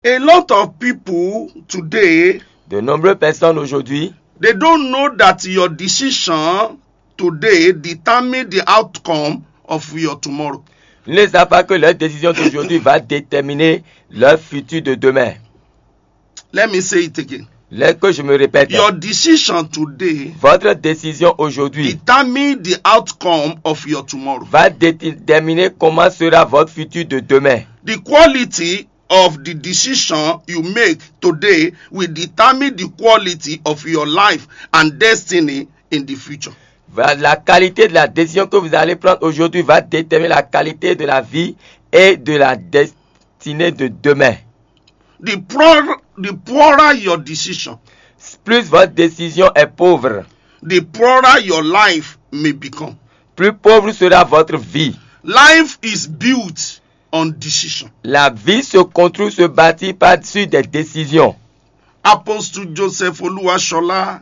A lot of people today, De nombreuses personnes aujourd'hui, they don't know that your decision today determine the outcome of your tomorrow. ils ne savent pas que leur décision d'aujourd'hui va déterminer leur futur de demain. Let me say it again. Que je me répète, Your decision today votre décision aujourd'hui determine the outcome of your tomorrow. va déterminer comment sera votre futur de demain. The quality of the decision you make today will determine the quality of your life and destiny in the future. La qualité de la décision que vous allez prendre aujourd'hui va déterminer la qualité de la vie et de la destinée de demain. The poorer your decision, Plus votre décision est pauvre, the poorer your life may become. plus pauvre sera votre vie. Life is built on decision. La vie se construit, se bâtit par-dessus des décisions. Apostle Joseph Oluwashola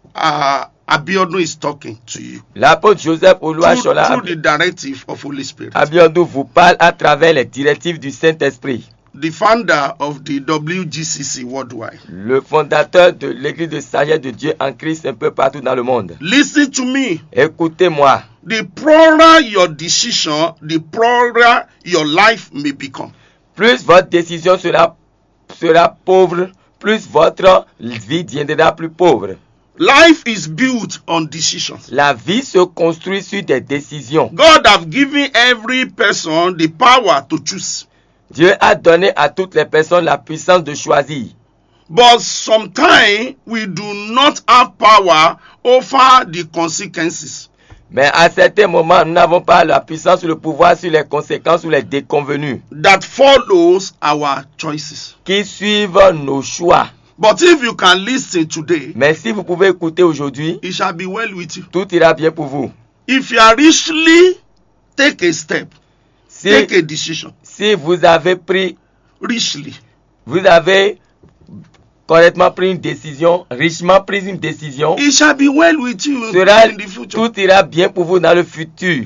Abiodun is talking to you L'apôtre Joseph Oluwashola through the directive of Holy Spirit. Abiodun vous parle à travers les directives du Saint-Esprit. The founder of the WGCC worldwide. Le fondateur de l'église de sagesse de Dieu en Christ un peu partout dans le monde. Listen to me. Écoutez-moi. The poorer your decision, the poorer your life may become. Plus votre décision sera pauvre, plus votre vie deviendra plus pauvre. Life is built on decisions. La vie se construit sur des décisions. God have given every person the power to choose. Dieu a donné à toutes les personnes la puissance de choisir. But sometimes we do not have power over the consequences. Mais à certains moments, nous n'avons pas la puissance ou le pouvoir sur les conséquences ou les déconvenues that follows our choices. qui suivent nos choix. But if you can listen today, Mais si vous pouvez écouter aujourd'hui, it shall be well with you. tout ira bien pour vous. If you are richly, take a step, take a decision. Si vous avez pris, Richly. vous avez correctement pris une décision, richement pris une décision, It shall be well with you in the future. tout ira bien pour vous dans le futur.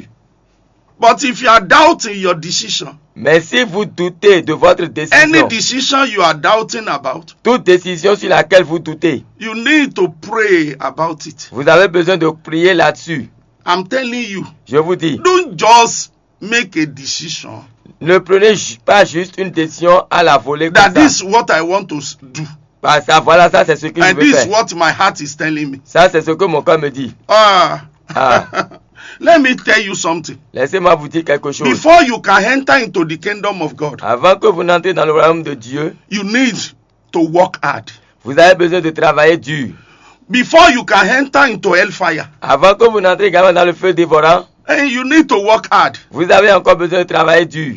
But if you are doubting your decision, Mais si vous doutez de votre any décision, decision you are doubting about, toute décision sur laquelle vous doutez, you need to pray about it. vous avez besoin de prier là-dessus. I'm telling you, Je vous dis, don't just make a decision ne prenez pas juste une décision à la volée comme that this ça. is what I want to do. Parce que voilà, ça c'est ce que je And veux this is faire. what my heart is telling me. Ça c'est ce que mon cœur me dit. Ah. Ah. Let me tell you something. Laissez-moi vous dire quelque chose. Before you can enter into the kingdom of God, Avant que vous n'entrez dans le royaume de Dieu, you need to work hard. vous avez besoin de travailler dur. Before you can enter into hellfire, Avant que vous n'entrez également dans le feu dévorant, you need to work hard. vous avez encore besoin de travailler dur.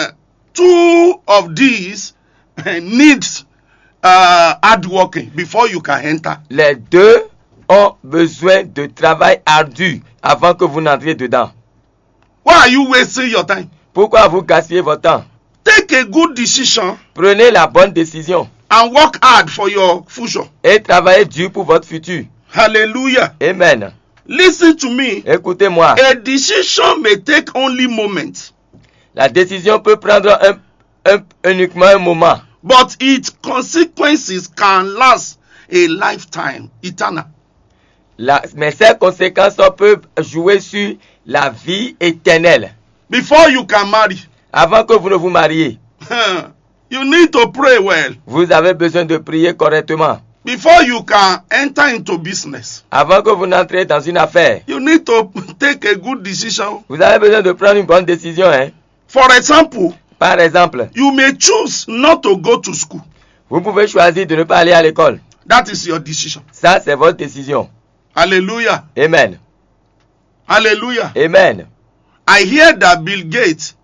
Two of these needs hard working before you can enter. Les deux ont besoin de travail ardu avant que vous n'entriez dedans. Why are you wasting your time? Pourquoi vous gaspillez votre temps? Take a good decision Prenez la bonne décision and work hard for your future. et travaillez dur pour votre futur. Hallelujah. Amen. Listen to me. Écoutez-moi. A decision may take only moments, La décision peut prendre uniquement un moment, but its consequences can last a lifetime, eternal. mais ses conséquences peuvent jouer sur la vie éternelle. Before you can marry, Avant que vous ne vous mariez, you need to pray well. vous avez besoin de prier correctement. Before you can enter into business, Avant que vous n'entriez dans une affaire, you need to take a good decision. vous avez besoin de prendre une bonne décision. For example, Par exemple, you may choose not to go to school. vous pouvez choisir de ne pas aller à l'école. That is your decision. Ça, c'est votre décision. Hallelujah. Amen. Hallelujah. Amen. I hear that Bill Gates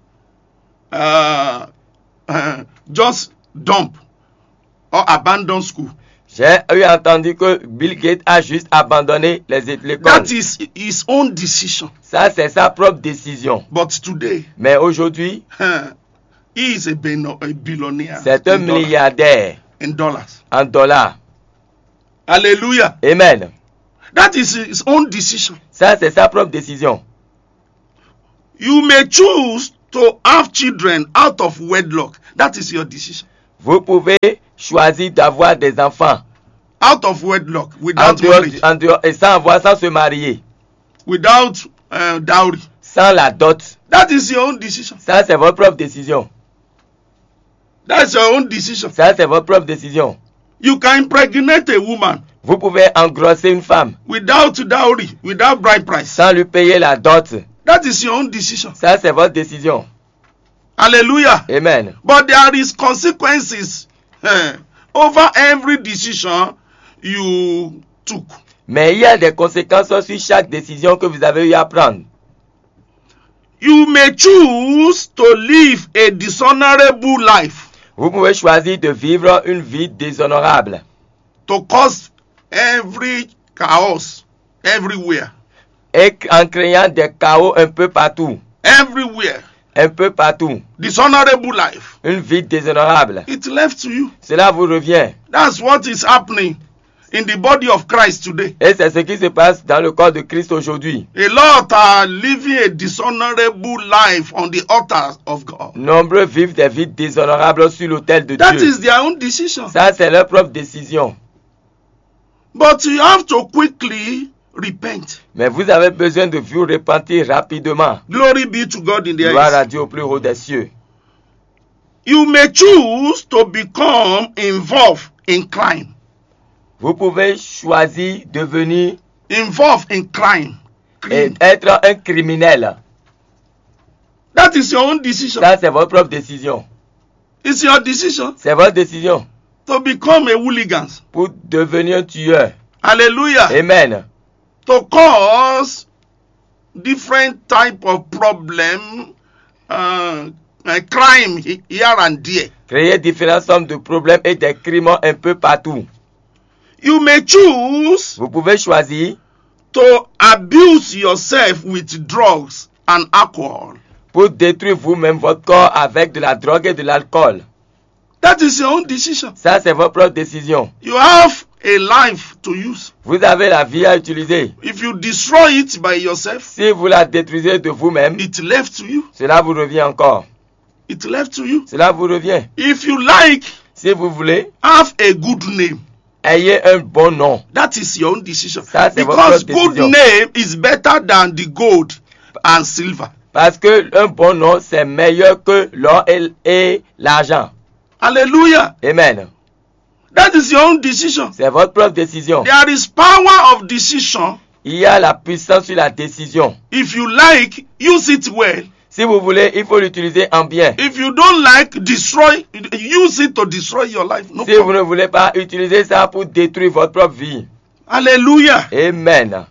just dump or abandon school. J'ai entendu que Bill Gates a juste abandonné l'école. That is his own decision. Ça, c'est sa propre décision. But today, Mais aujourd'hui, he is a billionaire. c'est un milliardaire in dollars. en dollars. Hallelujah. Amen. That is his own decision. Ça, c'est sa propre décision. You may choose to have children out of wedlock. That is your decision. Vous pouvez choisir d'avoir des enfants out of wedlock, en without dehors, marriage, en dehors, et sans avoir, sans se marier, without dowry. sans la dot. That is your own decision. Ça, c'est votre propre décision. That's your own decision. Ça, c'est votre propre décision. You can impregnate a woman Vous pouvez engrosser une femme without dowry, without bride price. sans lui payer la dot. That is your own decision. Ça, c'est votre décision. Hallelujah. Amen. But there is consequences over every decision you took. Mais il y a des conséquences sur chaque décision que vous avez eu à prendre. You may choose to live a dishonorable life Vous pouvez choisir de vivre une vie déshonorable to cause every chaos everywhere. et en créant des chaos un peu partout. Everywhere. Un peu partout. Dishonorable life. Une vie déshonorable. It's left to you. Cela vous revient. That's what is happening in the body of Christ today. Et c'est ce qui se passe dans le corps de Christ aujourd'hui. A lot are living a dishonorable life on the altar of God. Nombreux vivent des vies déshonorables sur l'autel de That Dieu. is their own decision. Ça, c'est leur propre décision. But you have to quickly repent. Mais vous avez besoin de vous repentir rapidement. Glory be to God in the Gloire à highest. Dieu au plus haut des cieux. You may choose to become involved in crime. Vous pouvez choisir de devenir Involved in crime. et être un criminel. That is your own decision. Ça, c'est votre propre décision. It's your decision C'est votre décision to become a hooligan. pour devenir un tueur. Hallelujah. Amen. To cause different type of problem, crime here and there. Créer différentes sortes de problèmes et des crimes un peu partout. You may choose Vous pouvez choisir to abuse yourself with drugs and alcohol. pour détruire vous-même votre corps avec de la drogue et de l'alcool. That is your own decision. Ça, c'est votre propre décision. You have a life to use. Vous avez la vie à utiliser. If you destroy it by yourself, Si vous la détruisez de vous-même, it left to you. cela vous revient encore. It left to you. Cela vous revient. If you like, Si vous voulez, have a good name. ayez un bon nom. That is your own decision. Ça, c'est Because votre good décision. name is better than the gold and silver. Parce que un bon nom, c'est meilleur que l'or et l'argent. Hallelujah. Amen. That is your own decision. C'est votre propre décision. There is power of decision. Il y a la puissance sur la décision. If you like, use it well. Si vous voulez, il faut l'utiliser en bien. If you don't like, use it to destroy your life. No Si vous problem. ne voulez pas utiliser ça pour détruire votre propre vie. Hallelujah. Amen.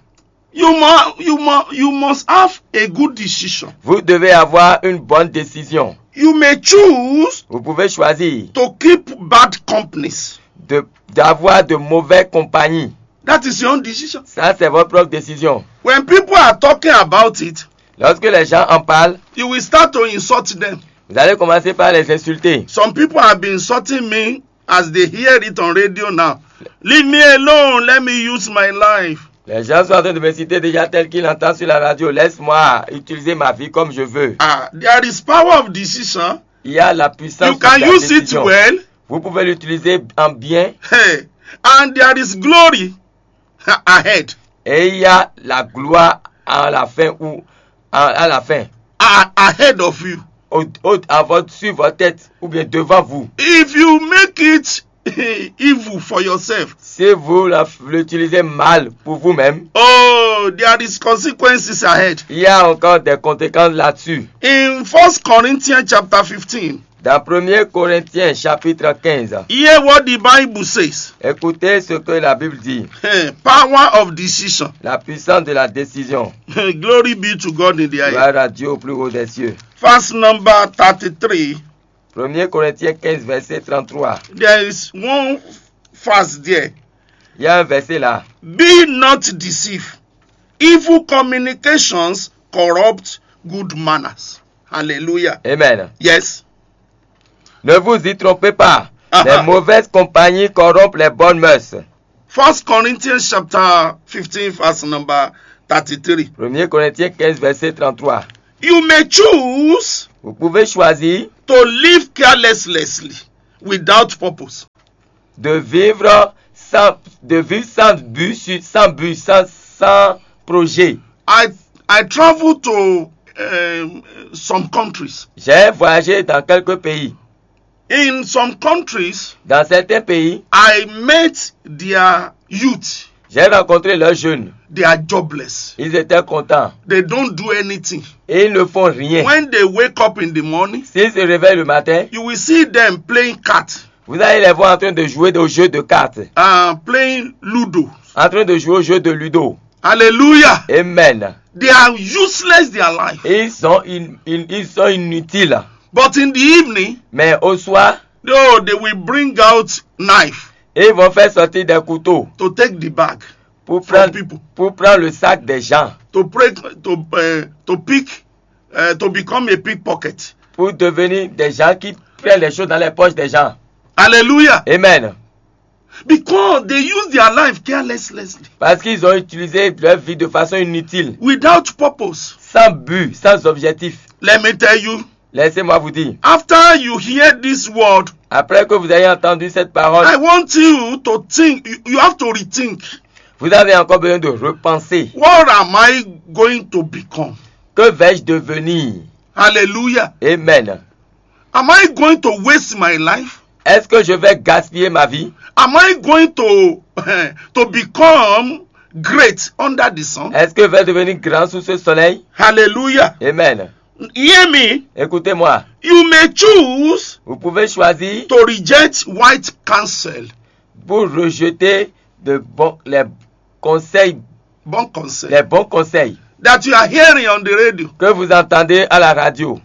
You must have a good decision. Vous devez avoir une bonne décision. You may choose Vous pouvez choisir to keep bad companies. d'avoir de mauvaises compagnies. That is your own decision. Ça, c'est votre propre décision. When people are talking about it, Lorsque les gens en parlent, you will start to insult them. vous allez commencer par les insulter. Some people have been insulting me as they hear it on radio now. Leave me alone. Let me use my life. Les gens sont en train de me citer déjà tel qu'ils l'entendent sur la radio. Laisse-moi utiliser ma vie comme je veux. There is power of decision. Il y a la puissance You de can la use it décision. well. Vous pouvez l'utiliser en bien Hey, and there is glory ahead. et il y a la gloire à la fin ou à la fin. Ahead of you. Sur votre tête ou bien devant vous. If you make it evil for yourself, Si vous l'utilisez mal pour vous-même, oh, there is consequences ahead. il y a encore des conséquences là-dessus. In 1 Corinthians chapter 15, Dans 1 Corinthiens chapitre 15, hear what the Bible says. écoutez ce que la Bible dit. Power of decision. La puissance de la décision. Glory be to God in the highest. Gloire à Dieu au plus haut des cieux. Verse number 33. 1 Corinthiens 15, verset 33. There is one verse there. Il y a un verset là. Be not deceived. Evil communications corrupt good manners. Hallelujah. Amen. Yes. Ne vous y trompez pas. Les mauvaises compagnies corrompent les bonnes mœurs. 1 Corinthians chapter 15 verse number 33. 1 Corinthiens 15, verset 33. You may choose Vous pouvez choisir to live carelessly without purpose. de vivre sans but, sans projet. I traveled to some countries. J'ai voyagé dans quelques pays. In some countries, Dans certains pays, I met their youth. j'ai rencontré leurs jeunes. They are jobless. Ils étaient contents. They don't do anything. Et ils ne font rien. When they wake up in the morning, S'ils se réveillent le matin, you will see them playing cards, vous allez les voir en train de jouer au jeu de cartes. playing Ludo. En train de jouer au jeu de Ludo. Hallelujah. Amen. They are useless their life. Et ils sont inutiles. But in the evening, Mais au soir, they will bring out knife ils vont faire sortir des couteaux to take the bag pour from people, prendre le sac des gens. to become a pickpocket. Pour devenir des gens qui prennent les choses dans les poches des gens. Hallelujah. Amen. Because they use their life carelessly, Parce qu'ils ont utilisé leur vie de façon inutile. without purpose. Sans but, sans objectif. Let me tell you, Laissez-moi vous dire. after you hear this word, Après que vous ayez entendu cette parole, I want you to think, you have to rethink. vous avez encore besoin de repenser. What am I going to become? Que vais-je devenir? Hallelujah. Amen. Am I going to waste my life? Est-ce que je vais gaspiller ma vie? Am I going to become great under the sun? Est-ce que je vais devenir grand sous ce soleil? Hallelujah. Amen. Hear me. Écoutez-moi. You may choose Vous pouvez choisir to reject white counsel. pour rejeter les conseils, Bon counsel. les bons conseils That you are hearing on the radio. que vous entendez à la radio.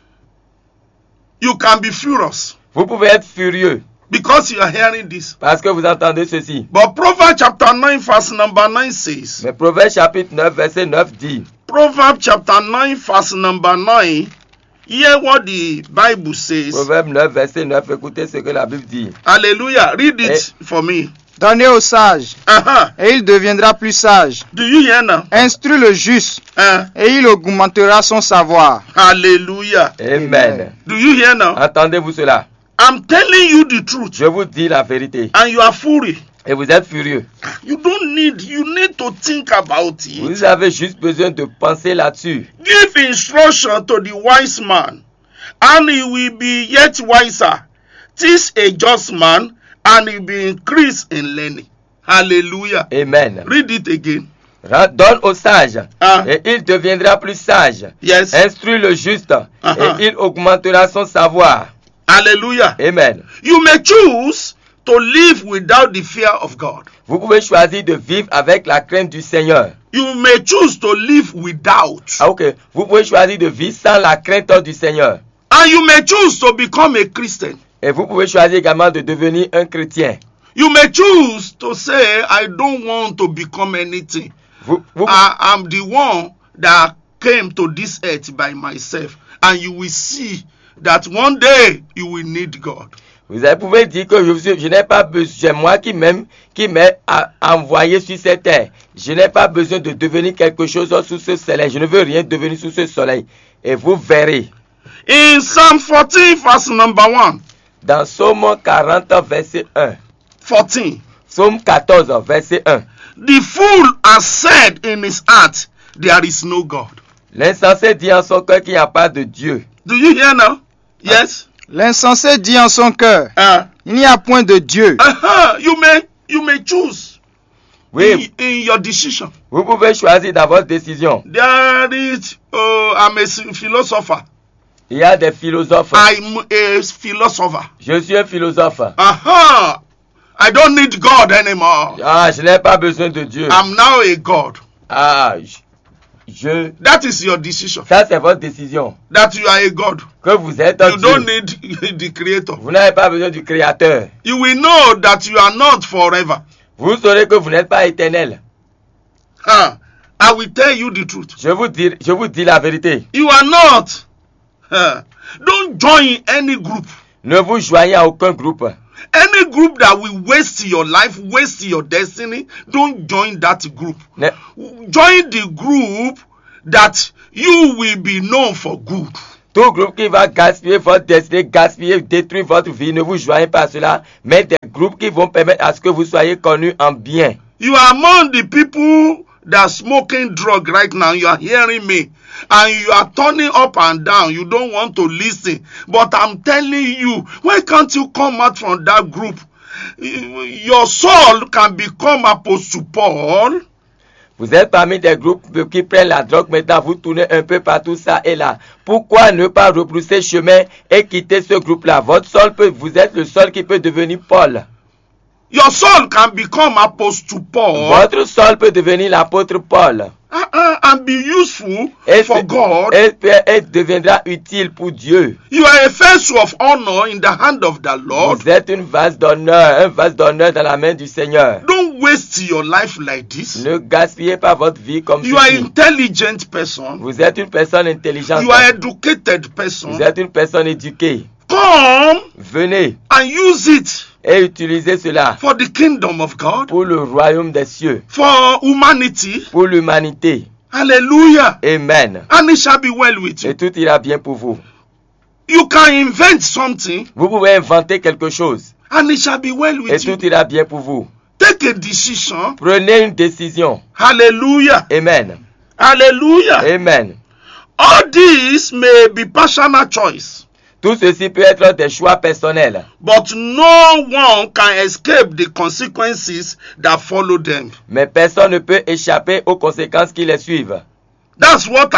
You can be furious Vous pouvez être furieux because you are hearing this. parce que vous entendez ceci. But Proverbs chapter 9 verse number 9 says, Mais Proverbe chapitre 9 verset 9 dit, Proverbs chapter 9 verse number 9, hear what the Bible says. Proverbe 9 verset 9, écoutez ce que la Bible dit. Hallelujah. Read it for me. Donnez au sage, Uh-huh. et il deviendra plus sage. Do you hear now? Instruis le juste, Uh, et il augmentera son savoir. hallelujah. Amen. Do you hear now? Entendez-vous cela? I'm telling you the truth, Je vous dis la vérité. and you are furious. Et vous êtes furieux. You need to think about it. Vous avez juste besoin de penser là-dessus. Give instruction to the wise man, and he will be yet wiser. Teach a just man, and he will be increased in learning. Hallelujah. Amen. Read it again. Donne au sage, Ah. et il deviendra plus sage. Yes. Instruis le juste, Uh-huh. et il augmentera son savoir. Hallelujah. Amen. You may choose to live without the fear of God. Vous pouvez choisir de vivre avec la crainte du Seigneur. You may choose to live without. Ah, ok. Vous pouvez choisir de vivre sans la crainte du Seigneur. And you may choose to become a Christian. Et vous pouvez choisir également de devenir un chrétien. You may choose to say, I don't want to become anything. Vous I'm the one that came to this earth by myself. And you will see that one day you will need God. Vous pouvez dire que je n'ai pas besoin, c'est moi qui m'ai envoyé sur cette terre. Je n'ai pas besoin de devenir quelque chose sous ce soleil. Je ne veux rien devenir sous ce soleil. Et vous verrez. In Psalm 14, verse number 1. Dans Psaume 40, verset 1. 14. Psaume 14, verset 1. The fool has said in his heart, there is no God. L'insensé dit en son cœur qu'il n'y a pas de Dieu. Do you hear now? Yes. L'insensé dit en son cœur, il n'y a point de Dieu. You may choose Oui, in your decision. vous pouvez choisir dans votre décision. There is, I'm a philosopher. Il y a des philosophes. I'm a philosopher. Je suis un philosophe. I don't need God anymore. Ah, je n'ai pas besoin de Dieu. I'm now a God. Ah, That is your decision. ça c'est votre décision. That you are a God. Que vous êtes un You Dieu. don't need the Creator. Vous n'avez pas besoin du Créateur. You will know that you are not forever. Vous saurez que vous n'êtes pas éternel. I will tell you the truth. Je vous dis la vérité. You are not. Don't join any group. Ne vous joignez à aucun groupe. Any group that will waste your life, waste your destiny, don't join that group. Join the group that you will be known for good. Tout groupe qui va gaspiller votre destinée, gaspiller, détruire votre vie, ne vous joignez pas à cela, mais des groupes qui vont permettre à ce que vous soyez connus en bien. You are among the people that are smoking drug right now. You are hearing me. And you are turning up and down. You don't want to listen. But I'm telling you, why can't you come out from that group? Your soul can become Apostle Paul. Vous êtes parmi des groupes qui prennent la drogue, maintenant vous tournez un peu partout ça et là. Pourquoi ne pas rebrousser chemin et quitter ce groupe-là? Votre soul vous êtes le seul qui peut devenir Paul. Your soul can become Apostle Paul. Votre soul peut devenir l'apôtre Paul. And be useful for God. Et deviendra utile pour Dieu. You are a vessel of honor in the hand of the Lord. Vous êtes une vase d'honneur, un vase d'honneur dans la main du Seigneur. Don't waste your life like this. Ne gaspillez pas votre vie comme You are an intelligent person. Vous êtes une personne intelligente. You are an educated person. Vous êtes une personne éduquée. Come. Venez. And use it. Et utilisez cela for the kingdom of God, pour le royaume des cieux, for humanity, pour l'humanité. Hallelujah. Amen. And it shall be well with you. Et tout ira bien pour vous. You can invent something. Vous pouvez inventer quelque chose. And it shall be well with you. Et tout ira bien pour vous. Take a decision. Prenez une décision. Hallelujah. Amen. Hallelujah. Amen. All this may be personal choice. Tout ceci peut être des choix personnels. But no one can escape the consequences that follow them. Mais personne ne peut échapper aux conséquences qui les suivent. That's what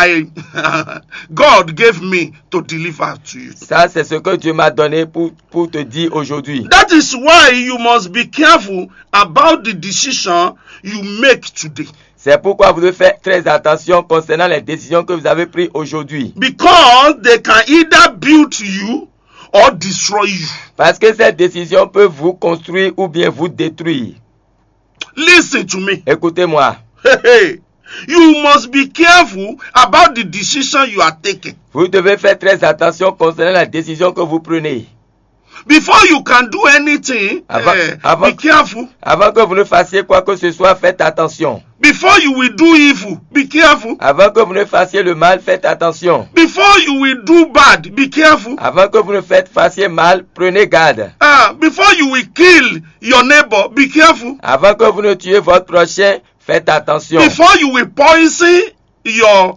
God gave me to deliver to you. Ça, c'est ce que Dieu m'a donné pour te dire aujourd'hui. That is why you must be careful about the decision you make today. C'est pourquoi vous devez faire très attention concernant les décisions que vous avez prises aujourd'hui. Because they can either build you or destroy you. Parce que ces décisions peuvent vous construire ou bien vous détruire. Listen to me. Écoutez-moi. Hey. You must be careful about the decision you are taking. Vous devez faire très attention concernant la décision que vous prenez. Before you can do anything, be careful. Avant que vous ne fassiez quoi que ce soit, faites attention. Before you will do evil, be careful. Avant que vous ne fassiez le mal, faites attention. Before you will do bad, be careful. Avant que vous ne fassiez mal, prenez garde. Before you will kill your neighbor, be careful. Avant que vous ne tuiez votre prochain, faites attention. Before you will poison your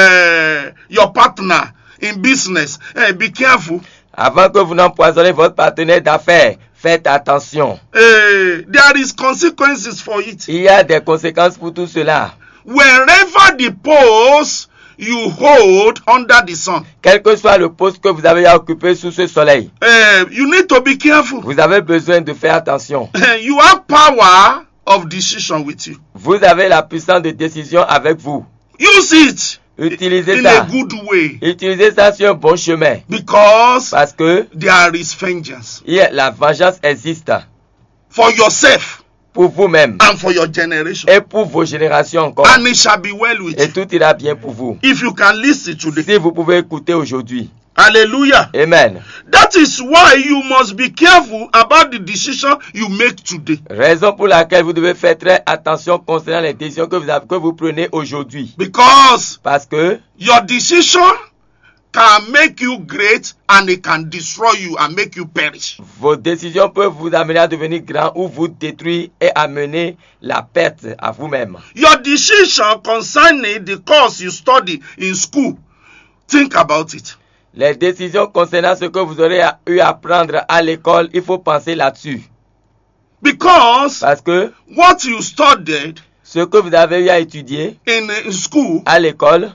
partner in business, be careful. Avant que vous n'empoisonnez votre partenaire d'affaires, faites attention. There is consequences for it. Il y a des conséquences pour tout cela. Wherever the post you hold under the sun. Quel que soit le poste que vous avez à occuper sous ce soleil. You need to be careful. Vous avez besoin de faire attention. You have power of decision with you. Vous avez la puissance de décision avec vous. Use it. Utilisez in ça. A good way. Utilisez ça sur un bon chemin. Because parce que there is vengeance. La vengeance existe. For yourself. Pour vous-même. And for your generation. Et pour vos générations encore. And it shall be well with you. Et tout ira bien pour vous. If you can listen today. Si vous pouvez écouter aujourd'hui. Hallelujah. Amen. That is why you must be careful about the decision you make today. Raison pour laquelle vous devez faire très attention concernant les décisions que vous prenez aujourd'hui. Because parce que your decision can make you great and it can destroy you and make you perish. Vos décisions peuvent vous amener à devenir grand ou vous détruire et amener la perte à vous-même. Your decision concerning the course you study in school, think about it. Les décisions concernant ce que vous aurez eu à apprendre à l'école, il faut penser là-dessus. Because parce que what you studied, ce que vous avez eu à étudier in school, à l'école,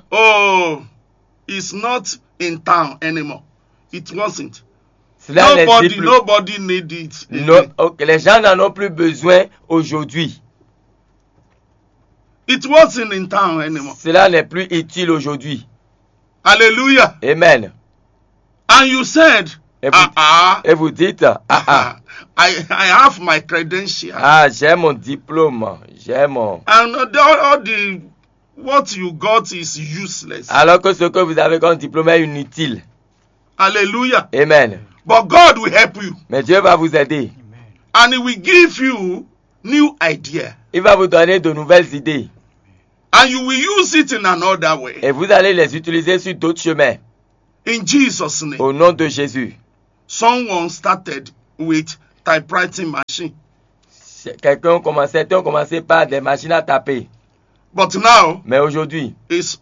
is not in town anymore. It wasn't. Nobody need it. Les gens n'en ont plus besoin aujourd'hui. It wasn't in town anymore. Cela n'est plus utile aujourd'hui. Hallelujah. Amen. And you said, et vous dites, I have my credentials. J'ai mon diplôme. J'ai mon. And all the what you got is useless. Alors que ce que vous avez comme diplôme est inutile. Hallelujah. Amen. But God will help you. Mais Dieu va vous aider. And He will give you new ideas. Il va vous donner de nouvelles idées. And you will use it in another way. Et vous allez les utiliser sur d'autres chemins. In Jesus' name. Au nom de Jésus. Someone started with typewriting machine. Certains ont commencé par des machines à taper. But now, Mais aujourd'hui, it's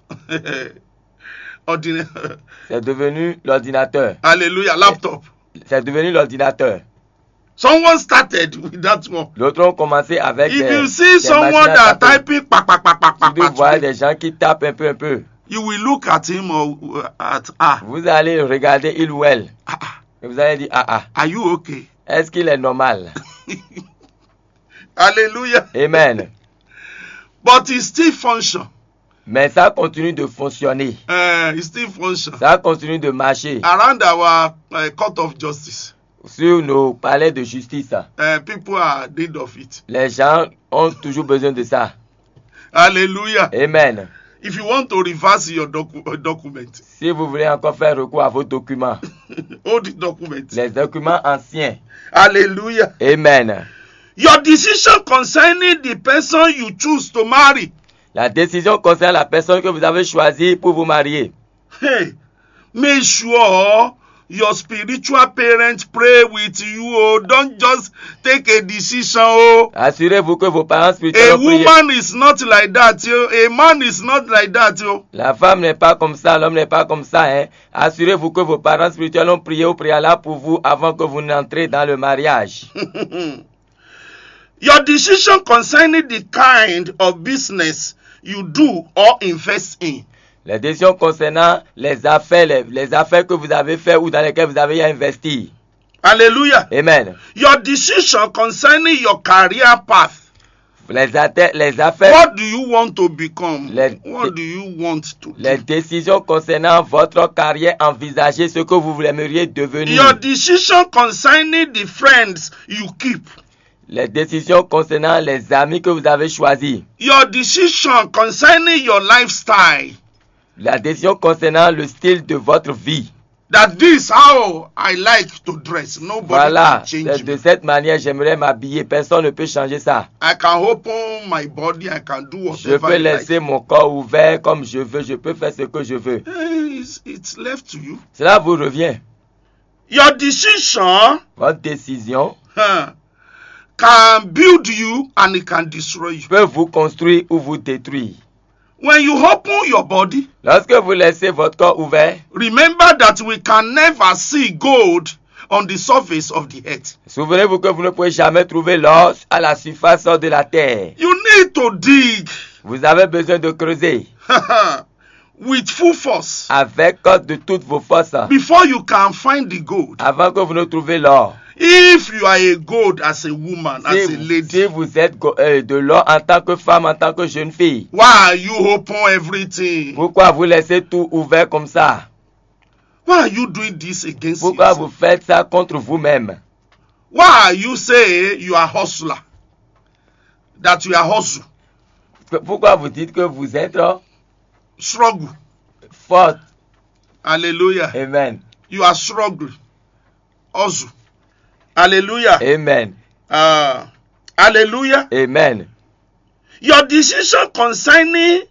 c'est devenu l'ordinateur. Hallelujah, laptop. C'est devenu l'ordinateur. Someone started with that one. D'autres ont commencé avec If des you see machines someone à that taper. typing, pa, pa, pa, pa, pa, Si vous pa, voyez des gens qui tapent un peu, you will look at him or at vous allez regarder il ou elle. ah, Et vous allez dire, are you okay? est-ce qu'il est normal? Hallelujah. Amen. But it still function. Mais ça continue de fonctionner. It still function. Ça continue de marcher. Around our court of justice, Sur nos palais de justice, people are dead of it. les gens ont toujours besoin de ça. Hallelujah. Amen. If you want to reverse your document, Si vous voulez encore faire recours à vos documents, old document. les documents anciens. Hallelujah. Amen. Your decision concerning the person you choose to marry. La décision concerne la personne que vous avez choisie pour vous marier. Hey, make sure your spiritual parents pray with you. Oh, don't just take a decision. Oh, Assurez-vous que vos parents spirituels a ont prié. woman is not like that. Oh. A man is not like that. Oh. La femme n'est pas comme ça, l'homme n'est pas comme ça. Hein. Assurez-vous que vos parents spirituels ont prié au préalable pour vous avant que vous n'entrez dans le mariage. Your decision concerning the kind of business you do or invest in. Les décisions concernant les affaires que vous avez faites ou dans lesquelles vous avez investi. Hallelujah. Amen. Your decision concerning your career path. Les affaires, What do you want to become? Les- What do you want to les do? décisions concernant votre carrière, envisagez ce que vous aimeriez devenir. Your decision concerning the friends you keep. Les décisions concernant les amis que vous avez choisis. Your decision concerning your lifestyle. La décision concernant le style de votre vie. That this how I like to dress. Nobody Voilà, can change c'est de me. cette manière j'aimerais m'habiller. Personne ne peut changer ça. I can open my body. I can do Je whatever peux I like. laisser mon corps ouvert comme je veux. Je peux faire ce que je veux. It's left to you. Cela vous revient. Your decision Votre décision can build you and it can destroy you. peut vous construire ou vous détruire. When you open your body, Lorsque vous laissez votre corps ouvert, remember that we can never see gold on the surface of the earth. souvenez-vous que vous ne pouvez jamais trouver l'or à la surface de la terre. You need to dig Vous avez besoin de creuser with full force avec de toutes vos forces before you can find the gold. avant que vous ne trouviez l'or. If you are a gold as a woman, as a lady, Si vous êtes de l'or en tant que femme, en tant que jeune fille, why you open everything? pourquoi vous laissez tout ouvert comme ça? Why are you doing this against Pourquoi yourself? vous faites ça contre vous-même? Why you say you are hustler? That you are hustle, Pourquoi vous dites que vous êtes struggle. forte? Hallelujah. Amen. You are struggling, hustle. Hallelujah. Amen. Hallelujah. Amen. Your decision concerning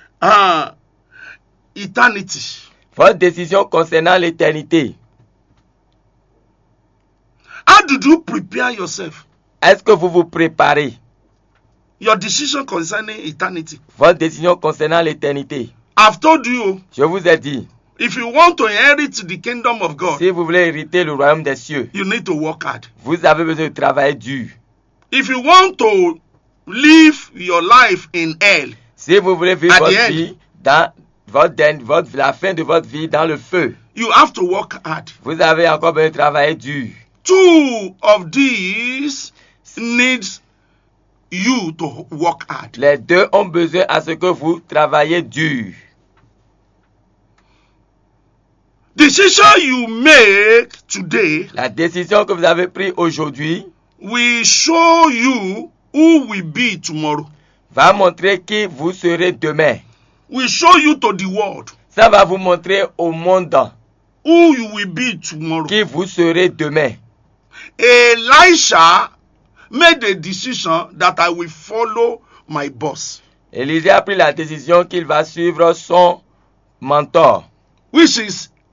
eternity. Votre décision concernant l'éternité. How did you prepare yourself? Est-ce que vous vous préparez? Your decision concerning eternity. Votre décision concernant l'éternité. I've told you, Je vous ai dit, if you want to inherit the kingdom of God, si vous voulez hériter le royaume des cieux, you need to work hard. vous avez besoin de travailler dur. If you want to live your life in hell, Si vous voulez vivre At the votre end. vie dans la fin de votre vie dans le feu, you have to work hard. vous avez encore besoin de travailler dur. Two of these needs you to work hard. Les deux ont besoin à ce que vous travaillez dur. Decision you make today La décision que vous avez prise aujourd'hui will show you who will be tomorrow. va montrer qui vous serez demain. Will show you to the world Ça va vous montrer au monde who you will be tomorrow. qui vous serez demain. Elisha made a decision that I will follow my boss, Élisée a pris la décision qu'il va suivre son mentor, which is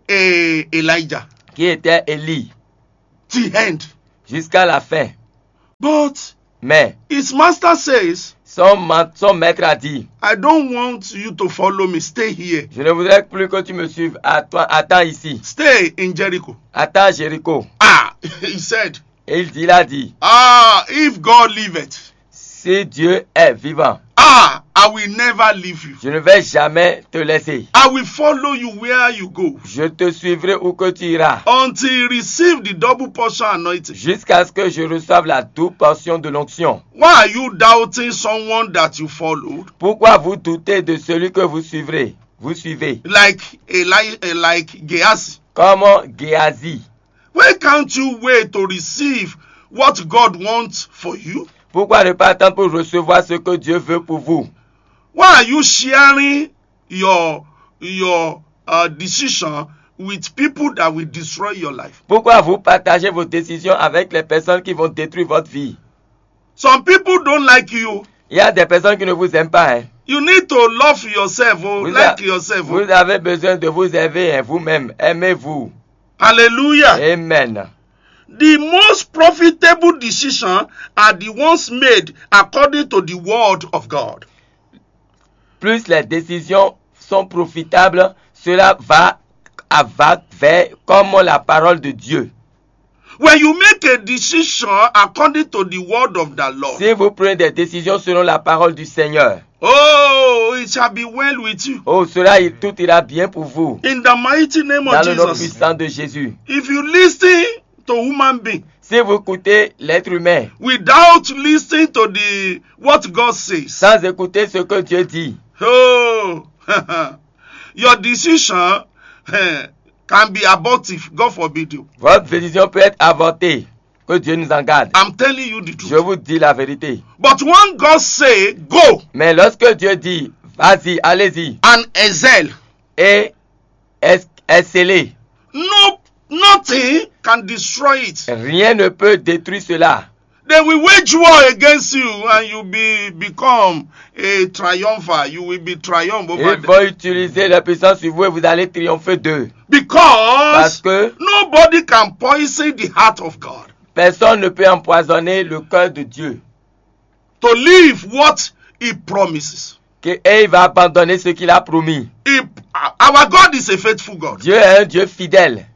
Elijah qui était Élie, till end. jusqu'à la fin. But Mais his master says, son maître a dit, I don't want you to follow me. Stay here. je ne voudrais plus que tu me suives. Attends ici. Stay in Jericho. Attends à Jéricho. He said, Et il a dit, if God liveth, si Dieu est vivant, I will never leave you. je ne vais jamais te laisser. I will follow you where you go Je te suivrai où que tu iras, until you receive the double portion anointing. jusqu'à ce que je reçoive la double portion de l'onction. Why are you doubting someone that you followed? Pourquoi vous doutez de celui que vous suivrez? Vous suivez. Like Gehazi. Comme Géasi. Why can't you wait to receive what God wants for you? Pourquoi ne pas attendre pour recevoir ce que Dieu veut pour vous? Why are you sharing your decision with people that will destroy your life? Pourquoi vous partagez vos décisions avec les personnes qui vont détruire votre vie? Some people don't like you. Il y a des personnes qui ne vous aiment pas. You need to love yourself, yourself. Vous avez besoin de vous aimer vous-même. Aimez-vous. Hallelujah. Amen. The most profitable decisions are the ones made according to the word of God. Plus les décisions sont profitables, cela va vers comme la parole de Dieu. When you make a decision according to the word of the Lord, si vous prenez des décisions selon la parole du Seigneur, it shall be well with you. Tout ira bien pour vous. In the mighty name of Dans le nom Jesus. puissant de Jésus. If you listen to human being, si vous écoutez l'être humain, without listening to what God says, sans écouter ce que Dieu dit, your decision can be abortive. God forbid you. Votre décision peut être avortée. Que Dieu nous en garde. I'm telling you the truth. Je vous dis la vérité. But when God say go, mais lorsque Dieu dit vas-y, allez-y, and excel, et excellez, nothing can destroy it. Rien ne peut détruire cela. They will wage war against you and you become a triumpher. You will be triumph over them. Ils vont utiliser la puissance sur vous et vous allez triompher d'eux. Parce que nobody can poison the heart of God. Personne ne peut empoisonner le cœur de Dieu. To live what he promises. Et il va abandonner ce qu'il a promis. Our God is a faithful God. Dieu est un Dieu fidèle.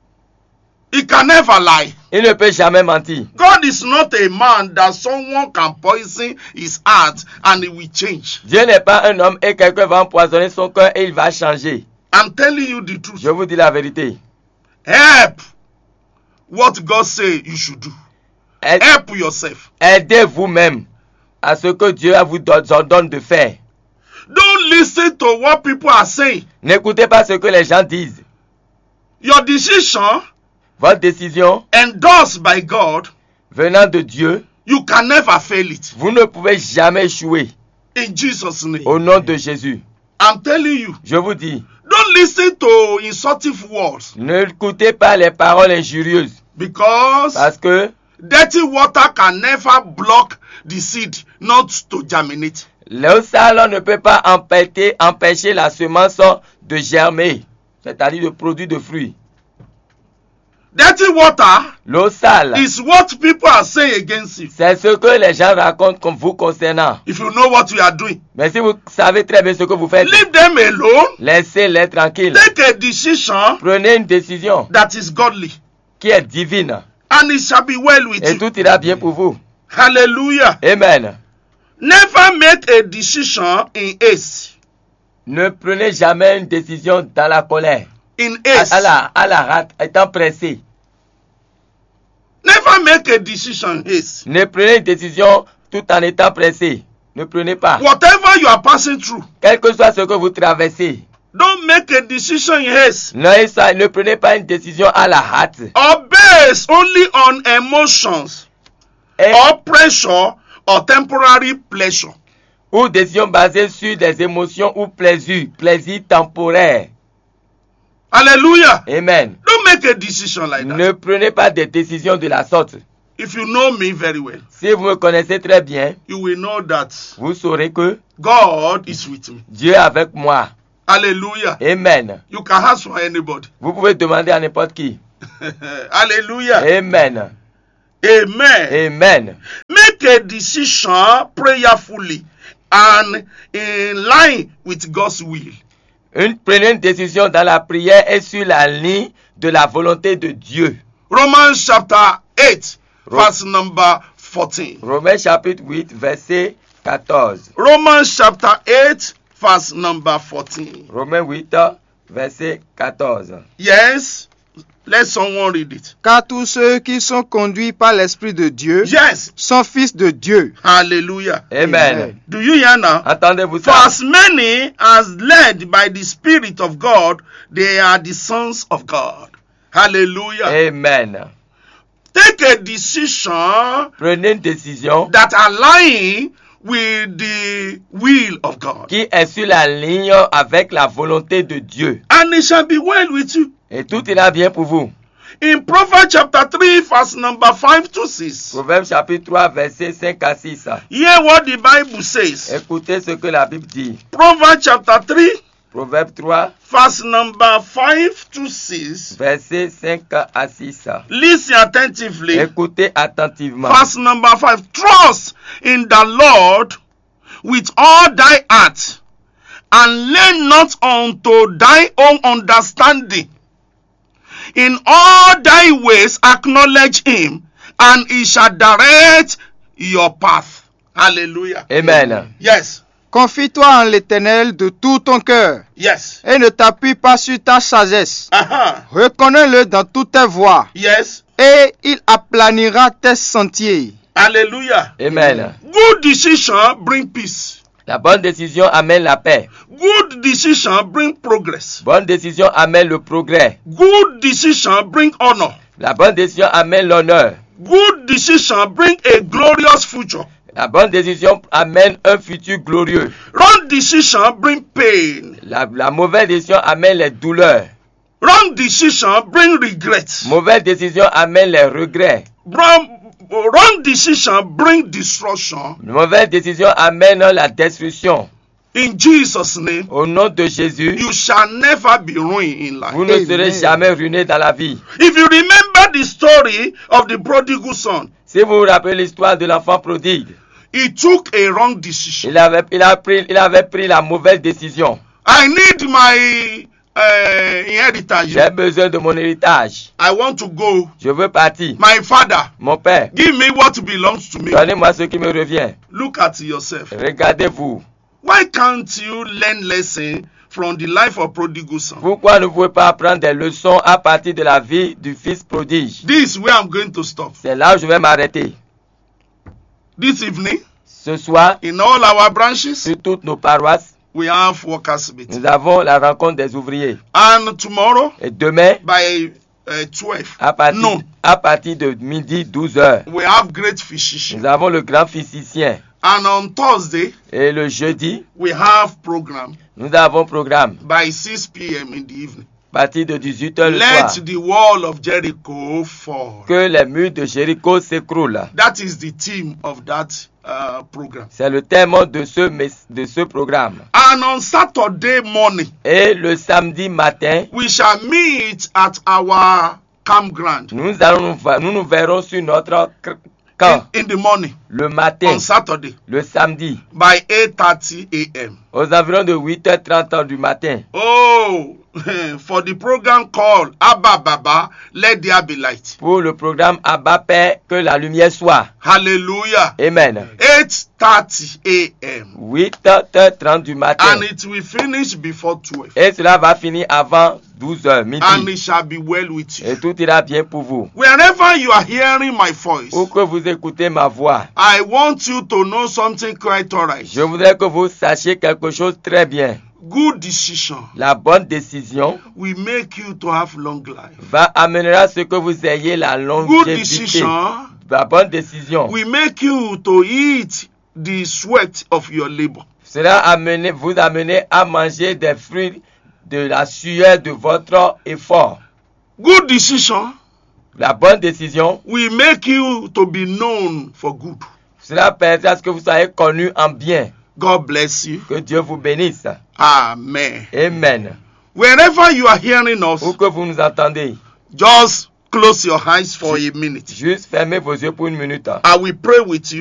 He can never lie. Il ne peut jamais mentir. God is not a man that someone can poison his heart and he will change. Dieu n'est pas un homme et quelqu'un va empoisonner son cœur et il va changer. I'm telling you the truth. Je vous dis la vérité. Help what God say you should do. Help yourself. Aidez vous-même à ce que Dieu vous ordonne de faire. Don't listen to what people are saying. N'écoutez pas ce que les gens disent. Your decision, votre décision, endorsed by God, venant de Dieu, you can never fail it. Vous ne pouvez jamais échouer. In Jesus' name. Au nom de Jésus. I'm telling you. Je vous dis. Don't listen to insultive words. N'écoutez pas les paroles injurieuses. Parce que dirty water can never block the seed not to germinate. L'eau sale ne peut pas empêcher la semence de germer, c'est-à-dire de produire de fruits. Dirty water, l'eau sale, is what people are saying against you. C'est ce que les gens racontent comme vous concernant. If you know what you are doing. Mais si vous savez très bien ce que vous faites, leave them alone. Laissez-les tranquilles. Take a decision. Prenez une décision that is godly. Qui est divine. And it shall be well with you. Et tout ira bien pour vous. Hallelujah. Amen. Never make a decision in haste. Ne prenez jamais une décision dans la colère. In haste. À la rate, étant pressé. Never make a decision in haste. Ne prenez une décision tout en étant pressé. Ne prenez pas. Whatever you are passing through. Quel que soit ce que vous traversez. Don't make a decision in haste. Ne prenez pas une décision à la hâte. Or based only on emotions. Or pressure or temporary pleasure. Ou décision basée sur des émotions ou plaisir temporaire. Hallelujah. Amen. Don't make a decision like that. Ne prenez pas des décisions de la sorte. If you know me very well, si vous me connaissez très bien, you will know that vous saurez que God is with me. Dieu est avec moi. Hallelujah. Amen. You can ask for anybody. Vous pouvez demander à n'importe qui. Hallelujah. Amen. Amen. Amen. Make a decision prayerfully and in line with God's will. Prenez une décision dans la prière et sur la ligne de la volonté de Dieu. Romans chapter 8, verse number 14. Romains chapitre 8, verset 14. Romans chapter 8, verse number 14. Romains 8, verset 14. Yes, let someone read it. Car tous ceux qui sont conduits par l'Esprit de Dieu Yes. sont fils de Dieu. Hallelujah. Amen. Do you hear now? Entendez-vous For ça? as many as led by the Spirit of God, they are the sons of God. Hallelujah. Amen. Take a decision Prenez une décision that align with the will of God. qui est sur la ligne avec la volonté de Dieu. And it shall be well with you. Et tout ira bien pour vous. In Proverbs chapter 3, verse number 5 to 6. Proverbe chapitre 3, verset 5 à 6. Hear what the Bible says. Écoutez ce que la Bible dit. Proverbs chapter 3, Proverbe 3, verse number 5 to 6. verset 5 à 6. Listen attentively. Écoutez attentivement. Verse number 5. Trust in the Lord with all thy heart, and lean not unto thy own understanding. In all thy ways acknowledge him, and he shall direct your path. Hallelujah. Amen. Yes. Confie-toi en l'Éternel de tout ton cœur Yes. et ne t'appuie pas sur ta sagesse. Uh-huh. Reconnais-le dans toutes tes voies Yes. et il aplanira tes sentiers. Hallelujah. Amen. Good decision bring peace. La bonne décision amène la paix. Good decision bring progress. Bonne décision amène le progrès. Good decision bring honor. La bonne décision amène l'honneur. Good decision bring a glorious future. La bonne décision amène un futur glorieux. Wrong decision bring pain. La mauvaise décision amène les douleurs. Wrong decision bring regret. Mauvaise décision amène les regrets. Wrong decision bring destruction. Mauvaise décision amène la destruction. In Jesus' name, Au nom de Jésus, you shall never be ruined in life. vous ne serez jamais ruinés dans la vie. If you remember the story of the prodigal son, Si vous vous rappelez l'histoire de l'enfant prodigue, he took a wrong decision. il avait pris la mauvaise décision. I need my inheritance. J'ai besoin de mon héritage. I want to go. Je veux partir. My father, Mon père, give me what belongs to me. donnez-moi ce qui me revient. Look at yourself. Regardez-vous. Why can't you learn lesson from the life of prodigal son? Pourquoi ne pouvez pas apprendre des leçons à partir de la vie du fils prodige? This is where I'm going to stop. C'est là où je vais m'arrêter. This evening, Ce soir, in all our branches, sur toutes nos paroisses, we have workers meeting. nous avons la rencontre des ouvriers. And tomorrow, Et demain, by 12 à partir de midi 12h, we have great physician. nous avons le grand physicien. And on Thursday, Et le jeudi, we have program nous avons programme by 6 p.m. in the evening. à partir de 18h le Let soir. the wall of Jericho fall. Que les murs de Jéricho s'écroulent. That is the theme of that program. C'est le thème de ce programme. And on Saturday morning, Et le samedi matin, we shall meet at our campground nous nous verrons sur notre camp in the morning le matin, on Saturday le samedi, by 8:30 a.m. aux environs de 8h30 du matin. Oh, for the program called Abba Baba, let there be light. Pour le programme Abba Père, que la lumière soit. Hallelujah. Amen. 8:30 a.m. 8h30 du matin. And it will finish before 12. Et cela va finir avant 12h, midi. And it shall be well with you. Et tout ira bien pour vous. Wherever you are hearing my voice, Ou que vous écoutez ma voix, I want you to know something quite alright. je voudrais que vous sachiez quelque chose très bien. Good decision La bonne décision will make you to have long life. va amener à ce que vous ayez la Good longévité. decision La bonne décision will make you to eat the sweat of your labor. cela vous amener à manger des fruits de la sueur de votre effort. Good decision La bonne décision, will make you to be known for good. cela permettra à ce que vous soyez connu en bien. God bless you. Que Dieu vous bénisse. Amen. Amen. Wherever you are hearing us, Où que vous nous entendez, just close your eyes for a minute. juste fermez vos yeux pour une minute. I will pray with you.